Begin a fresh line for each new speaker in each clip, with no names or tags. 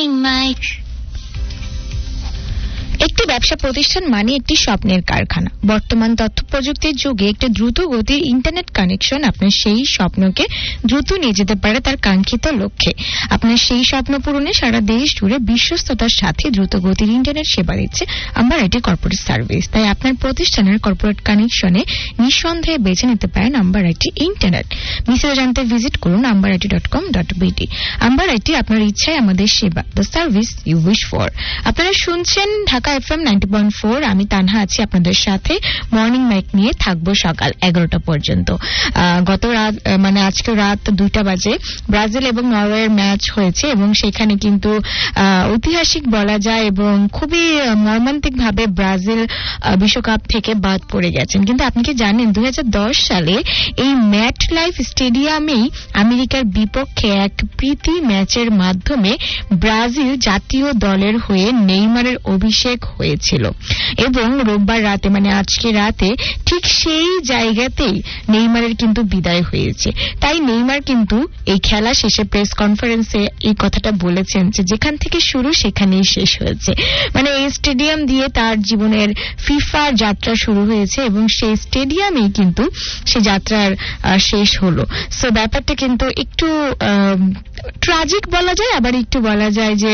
একটি ব্যবসা প্রতিষ্ঠান মানে একটি স্বপ্নের কারখানা। বর্তমান তথ্য প্রযুক্তির যুগে একটি দ্রুত গতির ইন্টারনেট কানেকশন আপনার সেই স্বপ্নকে দ্রুত নিয়ে যেতে পারে তার কাঙ্ক্ষিত লক্ষ্যে। আপনার সেই স্বপ্ন পূরণে সারা দেশ জুড়ে বিশ্বস্ততার সাথে দ্রুত গতির ইন্টারনেট সেবা দিচ্ছে আম্বার আইটি কর্পোরেট সার্ভিস। তাই আপনার প্রতিষ্ঠানের কর্পোরেট কানেকশনে নিঃসন্দেহে বেছে নিতে পারেন আম্বার আইটি ইন্টারনেট। বিস্তারিত জানতে ভিজিট করুন ambarit.com.bd। আম্বার আইটি, আপনার ইচ্ছায় আমাদের সেবা, the service you wish for. আপনারা শুনছেন ঢাকা FM 90.4। আমি তানহা আছি আপনাদের সাথে। মর্নিং মাইক নিয়ে থাকবো সকাল 11টা পর্যন্ত। গত রাত মানে আজকে রাত 2টা বাজে ব্রাজিল এবং নরওয়ের ম্যাচ হয়েছে এবং সেখানে কিন্তু ঐতিহাসিক বলা যায় এবং খুবই মর্মান্তিক ভাবে ব্রাজিল বিশ্বকাপ থেকে বাদ পড়ে গেছেন। কিন্তু আপনি কি জানেন 2010 সালে এই ম্যাট লাইফ স্টেডিয়ামেই আমেরিকার বিপক্ষে এক প্রীতি ম্যাচের মাধ্যমে ব্রাজিল জাতীয় দলের হয়ে নেইমারের অভিষেক হয়েছিল এবং রোববার রাতে মানে আজকে রাতে ঠিক সেই জায়গাতেই নেইমারের কিন্তু বিদায় হয়েছে। তাই নেইমার কিন্তু এই খেলা শেষে প্রেস কনফারেন্সে এই কথাটা বলেছেন যে যেখান থেকে শুরু সেখানেই শেষ হয়েছে। মানে এই স্টেডিয়াম দিয়ে তার জীবনের ফিফা যাত্রা শুরু হয়েছে এবং সেই স্টেডিয়ামেই কিন্তু সে যাত্রার শেষ হলো। সো ব্যাপারটা কিন্তু একটু ট্র্যাজিক বলা যায়, আবার একটু বলা যায় যে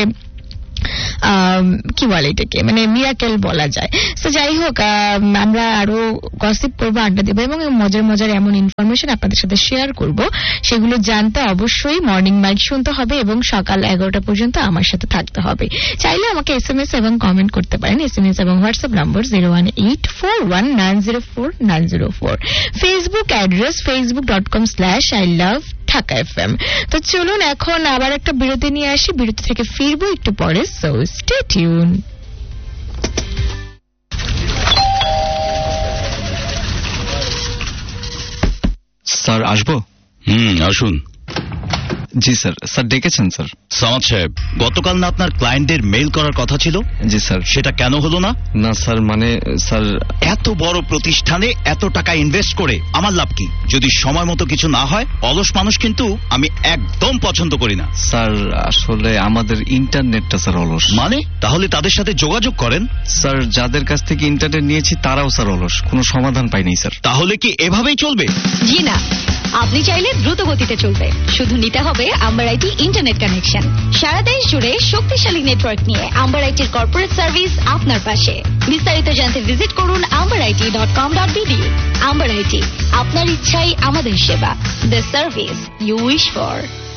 কি বলে এটাকে মানে মিরাকেল বলা যায়। তো যাই হোক, আমরা আরো গসিপ করবো, আড্ডা দেবো এবং মজার মজার এমন ইনফরমেশন আপনাদের সাথে শেয়ার করব। সেগুলো জানতে অবশ্যই মর্নিং মাইক শুনতে হবে এবং সকাল 11টা পর্যন্ত আমার সাথে থাকতে হবে। চাইলে আমাকে SMS এবং কমেন্ট করতে পারেন। SMS এবং হোয়াটসঅ্যাপ নম্বর 01841904904। Facebook address facebook.com/ILoveDhakaFM। তো চলুন এখন আবার একটা বিরতি নিয়ে আসি, বিরতি থেকে ফিরবো একটু পরে। So stay tune.
স্যার আসবো?
আসুন।
জি স্যার। স্যার ডেকেছেন স্যার?
সামাদ সাহেব, গতকাল না আপনার ক্লায়েন্টের মেইল করার কথা ছিল?
জি স্যার।
সেটা কেন হলো না?
না স্যার, মানে স্যার
এত বড় প্রতিষ্ঠানে এত টাকা ইনভেস্ট করে আমার লাভ কি যদি সময় মতো কিছু না হয়? অলস মানুষ কিন্তু আমি একদম পছন্দ করি না।
স্যার আসলে আমাদের ইন্টারনেটটা স্যার অলস।
মানে তাহলে তাদের সাথে যোগাযোগ করেন।
স্যার যাদের কাছ থেকে ইন্টারনেট নিয়েছি তারাও স্যার অলস, কোনো সমাধান পাইনি স্যার।
তাহলে কি এভাবেই চলবে?
জি না, আপনি চাইলে দ্রুত গতিতে চলবে, শুধু নিতে হবে আম্বার আইটি ইন্টারনেট কানেকশন। সারা দেশ জুড়ে শক্তিশালী নেটওয়ার্ক নিয়ে আম্বার আইটির কর্পোরেট সার্ভিস আপনার পাশে। বিস্তারিত জানতে ভিজিট করুন ambarit.com.bd। আম্বার আইটি, আপনার ইচ্ছাই আমাদের সেবা, the service you wish for.